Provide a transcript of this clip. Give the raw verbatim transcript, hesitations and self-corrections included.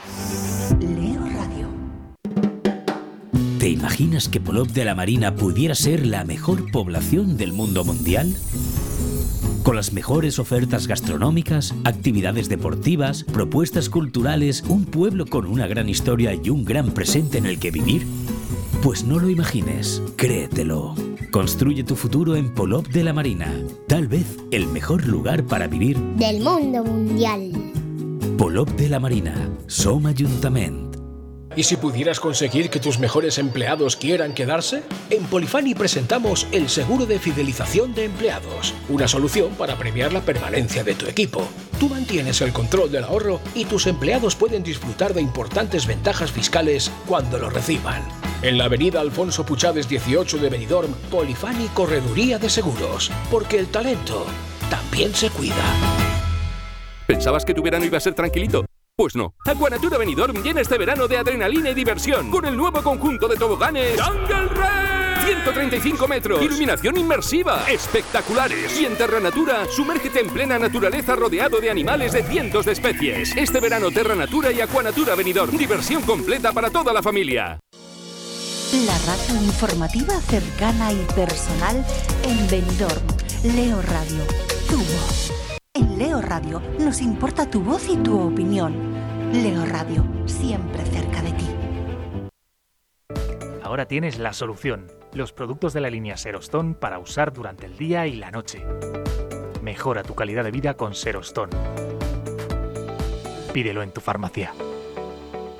Leo Radio. ¿Te imaginas que Polop de la Marina pudiera ser la mejor población del mundo mundial? Con las mejores ofertas gastronómicas, actividades deportivas, propuestas culturales, un pueblo con una gran historia y un gran presente en el que vivir. Pues no lo imagines, créetelo. Construye tu futuro en Polop de la Marina. Tal vez el mejor lugar para vivir del mundo mundial. Polop de la Marina, Som Ajuntament. ¿Y si pudieras conseguir que tus mejores empleados quieran quedarse? En Polifani presentamos el seguro de fidelización de empleados, una solución para premiar la permanencia de tu equipo. Tú mantienes el control del ahorro y tus empleados pueden disfrutar de importantes ventajas fiscales cuando lo reciban. En la avenida Alfonso Puchades dieciocho de Benidorm, Polifani Correduría de Seguros, porque el talento también se cuida. ¿Pensabas que tu verano iba a ser tranquilito? Pues no. Aquanatura Benidorm llena este verano de adrenalina y diversión con el nuevo conjunto de toboganes Jungle Race. ciento treinta y cinco metros, iluminación inmersiva, espectaculares. Y en Terra Natura, sumérgete en plena naturaleza rodeado de animales de cientos de especies. Este verano Terra Natura y Aquanatura Benidorm, diversión completa para toda la familia. La radio informativa cercana y personal en Benidorm. Leo Radio, tu voz. En Leo Radio nos importa tu voz y tu opinión. Leo Radio, siempre cerca de ti. Ahora tienes la solución. Los productos de la línea Serostone para usar durante el día y la noche. Mejora tu calidad de vida con Serostone. Pídelo en tu farmacia.